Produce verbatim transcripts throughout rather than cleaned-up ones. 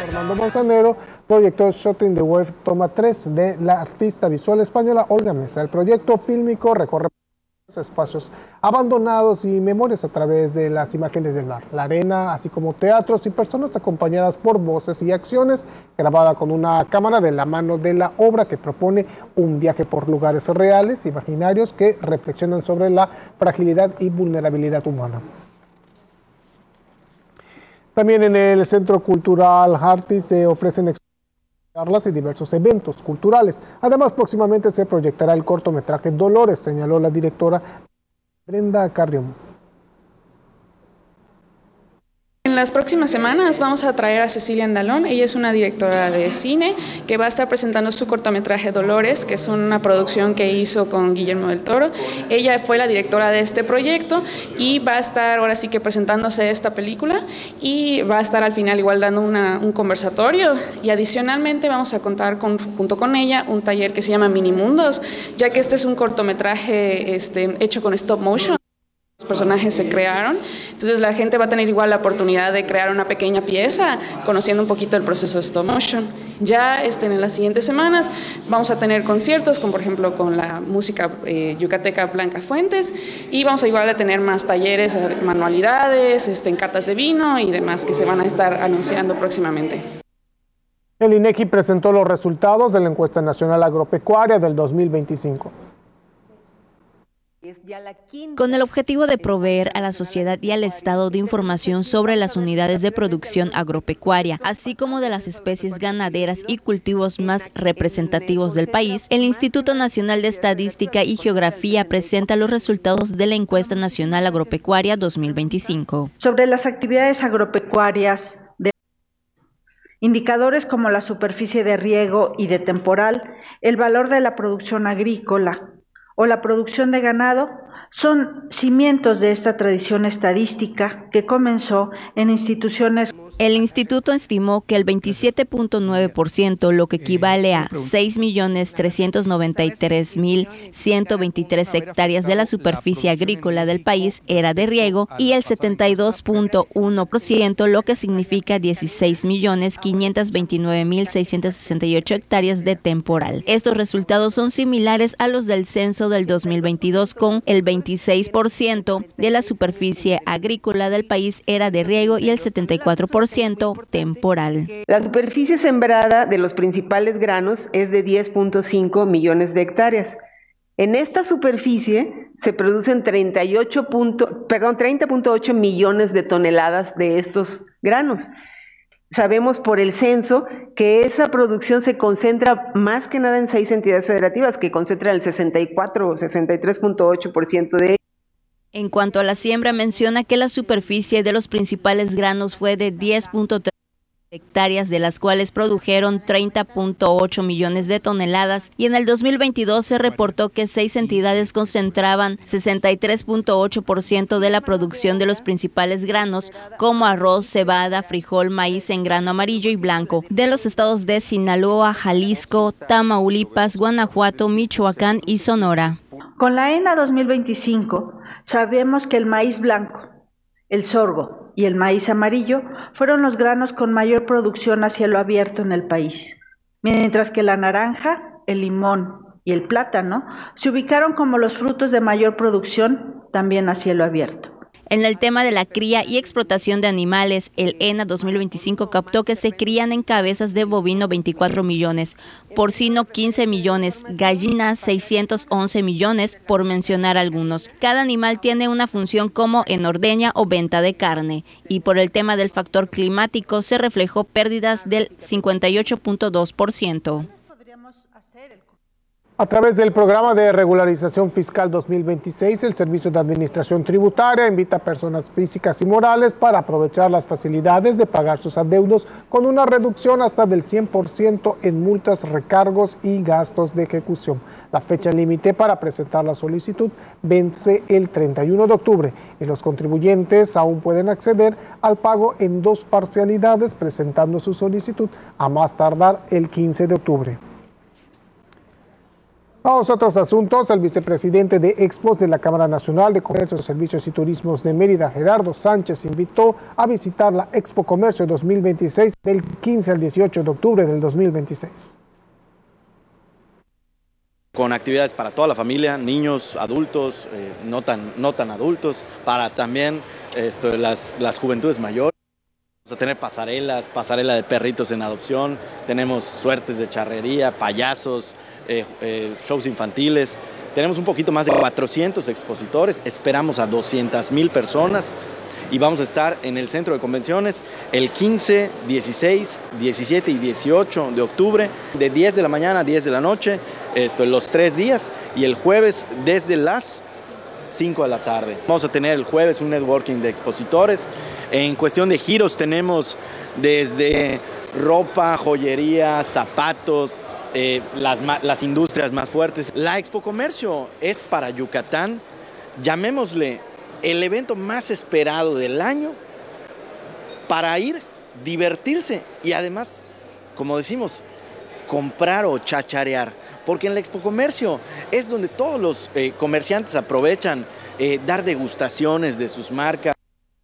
Fernando Manzanero proyectó Shooting the Wave Toma tres de la artista visual española Olga Mesa. El proyecto fílmico recorre espacios abandonados y memorias a través de las imágenes del mar, la arena, así como teatros y personas acompañadas por voces y acciones, grabada con una cámara de la mano de la obra que propone un viaje por lugares reales, imaginarios, que reflexionan sobre la fragilidad y vulnerabilidad humana. También en el Centro Cultural Harty se ofrecen charlas y diversos eventos culturales. Además, próximamente se proyectará el cortometraje Dolores, señaló la directora Brenda Carrión. En las próximas semanas vamos a traer a Cecilia Andalón. Ella es una directora de cine que va a estar presentando su cortometraje Dolores, que es una producción que hizo con Guillermo del Toro. Ella fue la directora de este proyecto y va a estar ahora sí que presentándose esta película y va a estar al final igual dando una, un conversatorio, y adicionalmente vamos a contar con, junto con ella un taller que se llama Minimundos, ya que este es un cortometraje este, hecho con stop motion. Los personajes se crearon, entonces la gente va a tener igual la oportunidad de crear una pequeña pieza, conociendo un poquito el proceso de stop motion. Ya este, en las siguientes semanas vamos a tener conciertos, como por ejemplo con la música eh, yucateca Blanca Fuentes, y vamos a igual a tener más talleres, manualidades, este, en catas de vino y demás que se van a estar anunciando próximamente. El INEGI presentó los resultados de la encuesta nacional agropecuaria del dos mil veinticinco. Con el objetivo de proveer a la sociedad y al Estado de información sobre las unidades de producción agropecuaria, así como de las especies ganaderas y cultivos más representativos del país, el Instituto Nacional de Estadística y Geografía presenta los resultados de la encuesta nacional agropecuaria dos mil veinticinco. Sobre las actividades agropecuarias, de indicadores como la superficie de riego y de temporal, el valor de la producción agrícola o la producción de ganado, son cimientos de esta tradición estadística que comenzó en instituciones. El instituto estimó que el veintisiete punto nueve por ciento, lo que equivale a seis millones trescientos noventa y tres mil ciento veintitrés hectáreas de la superficie agrícola del país era de riego, y el setenta y dos punto uno por ciento, lo que significa dieciséis millones quinientos veintinueve mil seiscientos sesenta y ocho hectáreas de temporal. Estos resultados son similares a los del censo del dos mil veintidós, con el veintiséis por ciento de la superficie agrícola del país era de riego y el setenta y cuatro por ciento temporal. La superficie sembrada de los principales granos es de diez punto cinco millones de hectáreas. En esta superficie se producen treinta y ocho punto, perdón, treinta punto ocho millones de toneladas de estos granos. Sabemos por el censo que esa producción se concentra más que nada en seis entidades federativas, que concentran el sesenta y cuatro o sesenta y tres punto ocho por ciento de. En cuanto a la siembra, menciona que la superficie de los principales granos fue de diez punto tres hectáreas, de las cuales produjeron treinta punto ocho millones de toneladas, y en el dos mil veintidós se reportó que seis entidades concentraban sesenta y tres punto ocho por ciento de la producción de los principales granos, como arroz, cebada, frijol, maíz en grano amarillo y blanco, de los estados de Sinaloa, Jalisco, Tamaulipas, Guanajuato, Michoacán y Sonora. Con la ENA dos mil veinticinco, sabemos que el maíz blanco, el sorgo y el maíz amarillo fueron los granos con mayor producción a cielo abierto en el país, mientras que la naranja, el limón y el plátano se ubicaron como los frutos de mayor producción también a cielo abierto. En el tema de la cría y explotación de animales, el ENA dos mil veinticinco captó que se crían en cabezas de bovino veinticuatro millones, porcino quince millones, gallinas seiscientos once millones, por mencionar algunos. Cada animal tiene una función como en ordeña o venta de carne, y por el tema del factor climático se reflejó pérdidas del cincuenta y ocho punto dos por ciento. A través del Programa de Regularización Fiscal dos mil veintiséis, el Servicio de Administración Tributaria invita a personas físicas y morales para aprovechar las facilidades de pagar sus adeudos con una reducción hasta del cien por ciento en multas, recargos y gastos de ejecución. La fecha límite para presentar la solicitud vence el treinta y uno de octubre y los contribuyentes aún pueden acceder al pago en dos parcialidades presentando su solicitud a más tardar el quince de octubre. Vamos a otros asuntos. El vicepresidente de Expos de la Cámara Nacional de Comercio, Servicios y Turismos de Mérida, Gerardo Sánchez, invitó a visitar la Expo Comercio dos mil veintiséis del quince al dieciocho de octubre del dos mil veintiséis. Con actividades para toda la familia, niños, adultos, eh, no tan, no tan adultos, para también esto, las, las juventudes mayores. Vamos a tener pasarelas, pasarela de perritos en adopción, tenemos suertes de charrería, payasos, eh, eh, shows infantiles. Tenemos un poquito más de cuatrocientos expositores, esperamos a doscientas mil personas y vamos a estar en el centro de convenciones el quince, dieciséis, diecisiete y dieciocho de octubre, de diez de la mañana a diez de la noche, esto, los tres días, y el jueves desde las cinco de la tarde. Vamos a tener el jueves un networking de expositores. En cuestión de giros tenemos desde ropa, joyería, zapatos, eh, las, las industrias más fuertes. La Expo Comercio es para Yucatán, llamémosle el evento más esperado del año para ir, divertirse y además, como decimos, comprar o chacharear. Porque en la Expo Comercio es donde todos los eh, comerciantes aprovechan eh, dar degustaciones de sus marcas.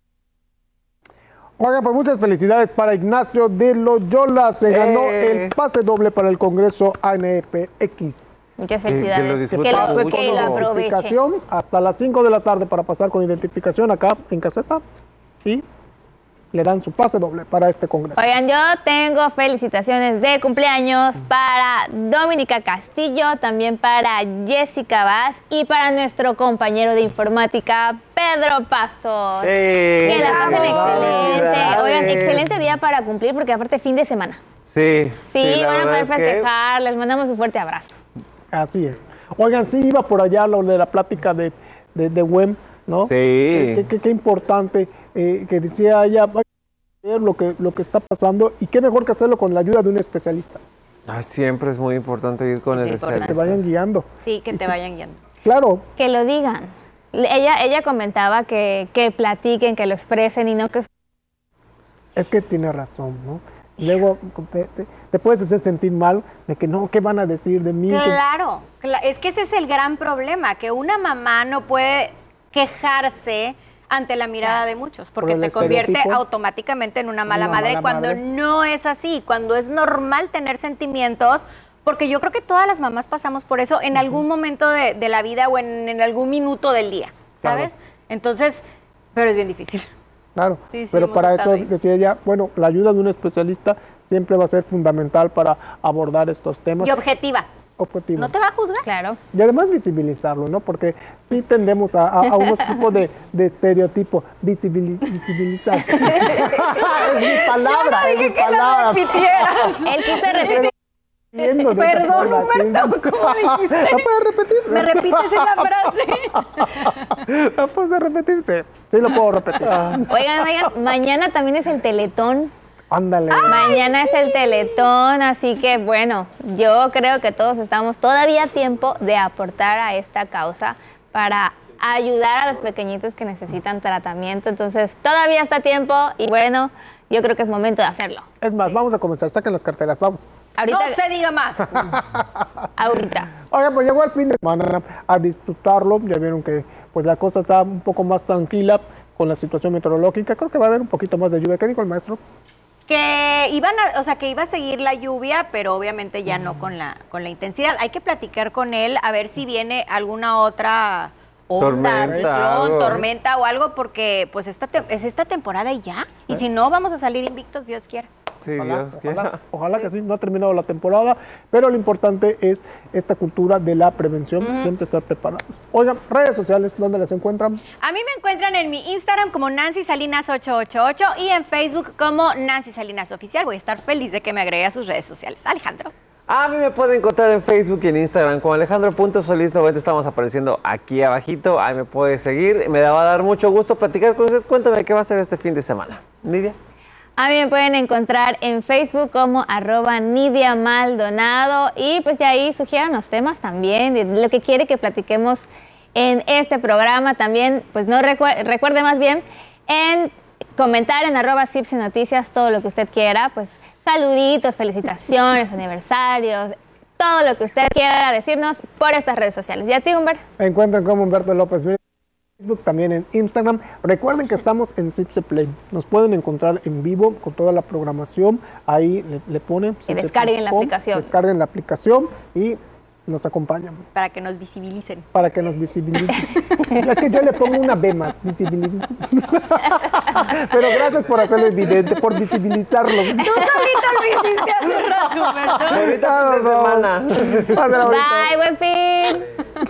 Oigan, pues muchas felicidades para Ignacio de Loyola. Se ganó eh. el pase doble para el Congreso A N F X. Muchas felicidades. Que, que, lo, que, lo, que lo aproveche. Hasta las cinco de la tarde para pasar con identificación acá en caseta y le dan su pase doble para este congreso. Oigan, yo tengo felicitaciones de cumpleaños para Dominica Castillo, también para Jessica Vaz y para nuestro compañero de informática, Pedro Pasos. ¡Eh! Que la pasen excelente. Oigan, excelente día para cumplir porque aparte fin de semana. Sí. Sí, sí van a poder festejar. Que... Les mandamos un fuerte abrazo. Así es. Oigan, sí iba por allá lo de la plática de, de, de W E M, ¿no? Sí. Qué, qué, qué importante eh, que decía ella ver lo que, lo que está pasando y qué mejor que hacerlo con la ayuda de un especialista. Ay, siempre es muy importante ir con sí, especialistas. Que te vayan guiando. Sí, que te vayan guiando. Claro. Que lo digan. Ella, ella comentaba que, que platiquen, que lo expresen y no que... Es que tiene razón, ¿no? Luego te, te, te puedes hacer sentir mal de que no, ¿qué van a decir de mí? Claro, es que ese es el gran problema, que una mamá no puede quejarse ante la mirada de muchos, porque Por te convierte automáticamente en una mala una madre mala cuando madre. no es así, cuando es normal tener sentimientos, porque yo creo que todas las mamás pasamos por eso en uh-huh. algún momento de, de la vida o en, en algún minuto del día, ¿sabes? Claro. Entonces, pero es bien difícil. Claro, sí, sí, pero para eso, ahí. decía ella, bueno, la ayuda de un especialista siempre va a ser fundamental para abordar estos temas. Y objetiva. Objetivo. ¿No te va a juzgar? Claro. Y además visibilizarlo, ¿no? Porque sí tendemos a, a, a unos tipos de, de estereotipo. Visibiliz, visibilizar. Es mi palabra, Yo no dije es mi que palabra. lo repitieras. Él quiso repetir. Perdón, Humberto, ¿cómo dijiste? ¿No puedes repetir? ¿Me repites esa frase? ¿No puedes repetirse? Sí, lo puedo repetir. Oigan, oigan, mañana también es el Teletón. Ándale. Mañana es el Teletón, así que bueno, yo creo que todos estamos todavía a tiempo de aportar a esta causa para ayudar a los pequeñitos que necesitan tratamiento. Entonces, todavía está a tiempo y bueno, yo creo que es momento de hacerlo. Es más, vamos a comenzar. Saquen las carteras, vamos. Ahorita, no se diga más. Ahorita. Oigan, pues llegó el fin de semana a disfrutarlo. Ya vieron que pues la cosa está un poco más tranquila con la situación meteorológica. Creo que va a haber un poquito más de lluvia. ¿Qué dijo el maestro? Que iban a, o sea, que iba a seguir la lluvia, pero obviamente ya no con la con la intensidad. Hay que platicar con él a ver si viene alguna otra onda, tormenta, ciclón, algo, tormenta o algo, porque pues esta te, es esta temporada y ya. Y ¿Eh? si no, vamos a salir invictos, Dios quiera. Sí, ojalá, Dios quiera. Ojalá, ojalá que sí, no ha terminado la temporada, pero lo importante es esta cultura de la prevención, uh-huh. siempre estar preparados. Oigan, redes sociales, ¿dónde las encuentran? A mí me encuentran en mi Instagram como Nancy Salinas ocho ocho ocho y en Facebook como Nancy Salinas Oficial. Voy a estar feliz de que me agregue a sus redes sociales. Alejandro. A mí me pueden encontrar en Facebook y en Instagram como Alejandro punto Solís. Nuevamente estamos apareciendo aquí abajito. Ahí me puedes seguir. Me va a dar mucho gusto platicar con ustedes. Cuéntame qué va a hacer este fin de semana. Nidia. A mí me pueden encontrar en Facebook como arroba Nidia Maldonado y pues de ahí sugieran los temas también, de lo que quiere que platiquemos en este programa. También, pues no recu- recuerde más bien en comentar en arroba Cipse Noticias todo lo que usted quiera, pues saluditos, felicitaciones, aniversarios, todo lo que usted quiera decirnos por estas redes sociales. ¿Y a ti, Humber? Me encuentran como Humberto López en Facebook, también en Instagram. Recuerden que estamos en Cipse Play. Nos pueden encontrar en vivo con toda la programación. Ahí le, le ponen. Y descarguen la aplicación. Descarguen la aplicación y nos acompañan. Para que nos visibilicen. Para que nos visibilicen. Es que yo le pongo una B más, visibilicen. Pero gracias por hacerlo evidente, por visibilizarlo. Tú solito lo hiciste hace un rato, Humberto. Ahorita fin de semana. Bye, buen fin.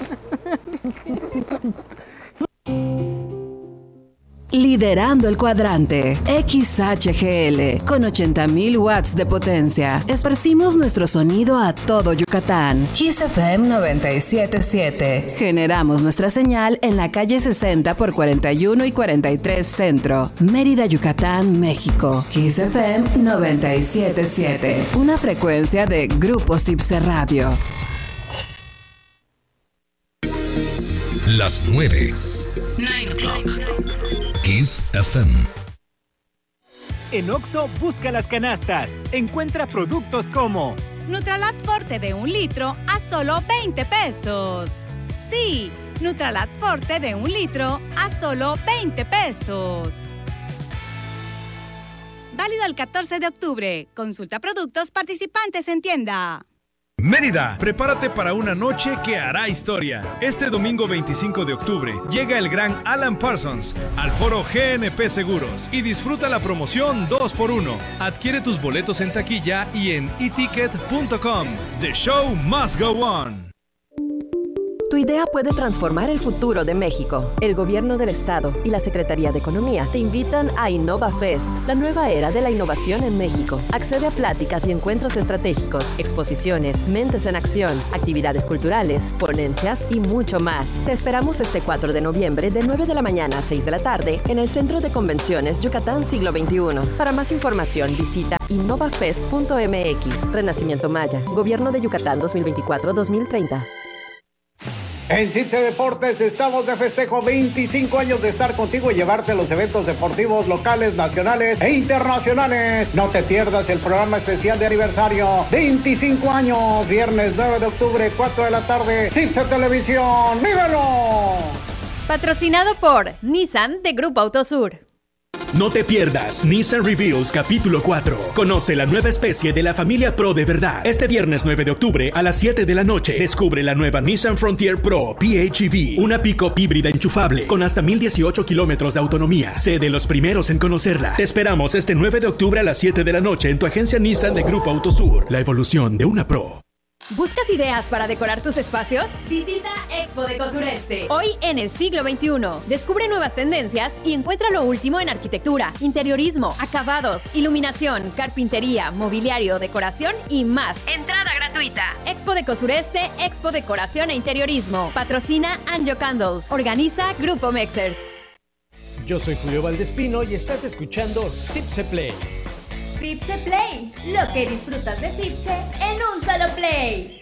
Liderando el cuadrante, X H G L, con ochenta mil watts de potencia. Esparcimos nuestro sonido a todo Yucatán. Kiss F M noventa y siete punto siete. Generamos nuestra señal en la calle sesenta por cuarenta y uno y cuarenta y tres Centro, Mérida, Yucatán, México. Kiss F M noventa y siete punto siete. Una frecuencia de Grupo Cipse Radio. Las nueve. Nine o'clock. Kiss F M. En Oxxo, busca las canastas. Encuentra productos como Nutralat Forte de un litro a solo veinte pesos. Sí, Nutralat Forte de un litro a solo veinte pesos. Válido el catorce de octubre. Consulta productos participantes en tienda. Mérida, prepárate para una noche que hará historia. Este domingo veinticinco de octubre llega el gran Alan Parsons al foro G N P Seguros y disfruta la promoción dos por uno. Adquiere tus boletos en taquilla y en e ticket punto com. The show must go on. Tu idea puede transformar el futuro de México. El Gobierno del Estado y la Secretaría de Economía te invitan a InnovaFest, la nueva era de la innovación en México. Accede a pláticas y encuentros estratégicos, exposiciones, mentes en acción, actividades culturales, ponencias y mucho más. Te esperamos este cuatro de noviembre de nueve de la mañana a seis de la tarde en el Centro de Convenciones Yucatán Siglo veintiuno. Para más información visita innovafest punto m x. Renacimiento Maya, Gobierno de Yucatán dos mil veinticuatro a dos mil treinta. En Cipse Deportes estamos de festejo, veinticinco años de estar contigo y llevarte a los eventos deportivos locales, nacionales e internacionales. No te pierdas el programa especial de aniversario, veinticinco años, viernes nueve de octubre, cuatro de la tarde, Cipse Televisión, ¡vívelo! Patrocinado por Nissan de Grupo Autosur. No te pierdas Nissan Reveals capítulo cuatro. Conoce la nueva especie de la familia Pro de verdad. Este viernes nueve de octubre a las siete de la noche. Descubre la nueva Nissan Frontier Pro P H E V. Una pick-up híbrida enchufable con hasta mil dieciocho kilómetros de autonomía. Sé de los primeros en conocerla. Te esperamos este nueve de octubre a las siete de la noche en tu agencia Nissan de Grupo Autosur. La evolución de una Pro. ¿Buscas ideas para decorar tus espacios? Visita Expo Deco Sureste. Hoy en el siglo veintiuno. Descubre nuevas tendencias y encuentra lo último en arquitectura, interiorismo, acabados, iluminación, carpintería, mobiliario, decoración y más. Entrada gratuita. Expo Deco Sureste, Expo Decoración e Interiorismo. Patrocina Anjo Candles. Organiza Grupo Mexers. Yo soy Julio Valdespino y estás escuchando Cipse Play. Cipse Play, lo que disfrutas de Cipse en un solo play.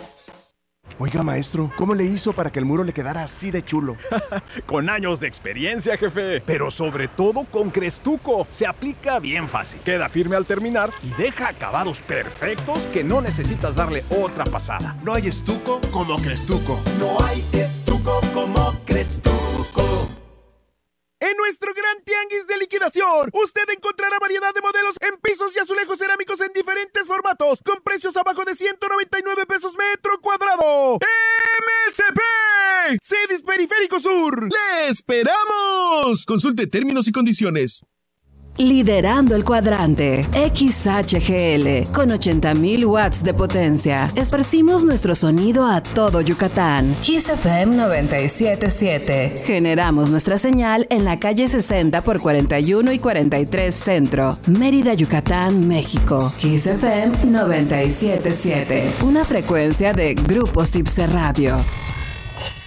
Oiga, maestro, ¿cómo le hizo para que el muro le quedara así de chulo? Con años de experiencia, jefe. Pero sobre todo con Crestuco. Se aplica bien fácil. Queda firme al terminar y deja acabados perfectos que no necesitas darle otra pasada. No hay estuco como Crestuco. No hay estuco como Crestuco. En nuestro gran tianguis de liquidación, usted encontrará variedad de modelos en pisos y azulejos cerámicos en diferentes formatos, con precios abajo de ciento noventa y nueve pesos metro cuadrado. ¡M S P! Cedis Periférico Sur. ¡Le esperamos! Consulte términos y condiciones. Liderando el cuadrante, X H G L, con ochenta mil watts de potencia. Esparcimos nuestro sonido a todo Yucatán. Kiss F M noventa y siete punto siete. Generamos nuestra señal en la calle sesenta por cuarenta y uno y cuarenta y tres Centro, Mérida, Yucatán, México. Kiss F M noventa y siete punto siete. Una frecuencia de Grupo Cipse Radio.